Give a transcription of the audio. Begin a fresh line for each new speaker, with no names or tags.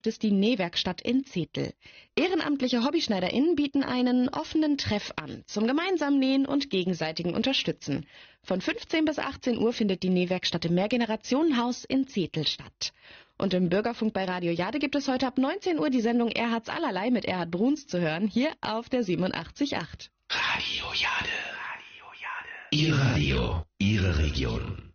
Das ist die Nähwerkstatt in Zetel. Ehrenamtliche HobbyschneiderInnen bieten einen offenen Treff an, zum gemeinsamen Nähen und gegenseitigen Unterstützen. Von 15 bis 18 Uhr findet die Nähwerkstatt im Mehrgenerationenhaus in Zetel statt. Und im Bürgerfunk bei Radio Jade gibt es heute ab 19 Uhr die Sendung Erhards Allerlei mit Erhard Bruns zu hören, hier auf der 87.8.
Radio Jade. Ihr Radio, Ihre Region.